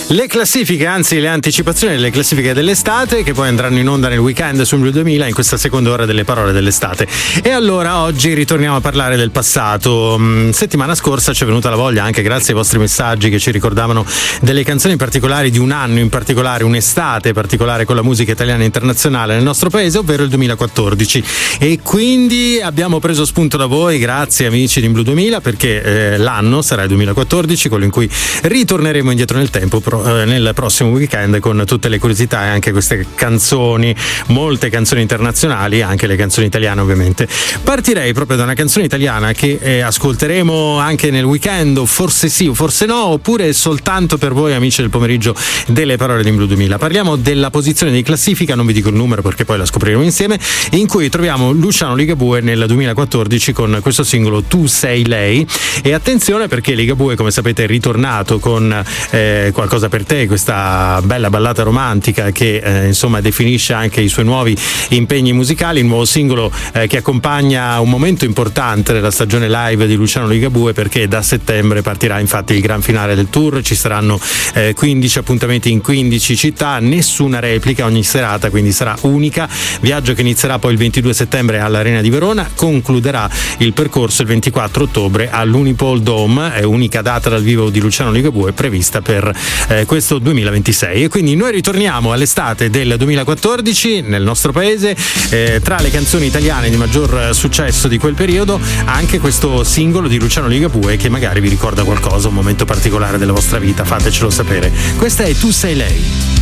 Le classifiche, anzi le anticipazioni delle classifiche dell'estate, che poi andranno in onda nel weekend su Blu 2000 in questa seconda ora delle parole dell'estate. E allora oggi ritorniamo a parlare del passato. Settimana scorsa ci è venuta la voglia, anche grazie ai vostri messaggi che ci ricordavano delle canzoni particolari di un anno in particolare, un'estate particolare con la musica italiana e internazionale nel nostro paese, ovvero il 2014. E quindi abbiamo preso spunto da voi, grazie amici di Blu 2000, perché l'anno sarà il 2014, quello in cui ritorneremo indietro nel tempo nel prossimo weekend con tutte le curiosità e anche queste canzoni, molte canzoni internazionali, anche le canzoni italiane ovviamente. Partirei proprio da una canzone italiana che ascolteremo anche nel weekend, o forse sì o forse no, oppure soltanto per voi amici del pomeriggio delle parole di Blu 2000. Parliamo della posizione di classifica, non vi dico il numero perché poi la scopriremo insieme, in cui troviamo Luciano Ligabue nel 2014 con questo singolo Tu sei lei. E attenzione perché Ligabue, come sapete, è ritornato con Qualcosa per te, questa bella ballata romantica che insomma definisce anche i suoi nuovi impegni musicali, il nuovo singolo che accompagna un momento importante della stagione live di Luciano Ligabue, perché da settembre partirà infatti il gran finale del tour. Ci saranno 15 appuntamenti in 15 città, nessuna replica ogni serata, quindi sarà unica. Viaggio che inizierà poi il 22 settembre all'Arena di Verona, concluderà il percorso il 24 ottobre all'Unipol Dome, è unica data dal vivo di Luciano Ligabue prevista per questo 2026. E quindi noi ritorniamo all'estate del 2014 nel nostro paese, tra le canzoni italiane di maggior successo di quel periodo anche questo singolo di Luciano Ligabue che magari vi ricorda qualcosa, un momento particolare della vostra vita, fatecelo sapere. Questa è Tu sei lei.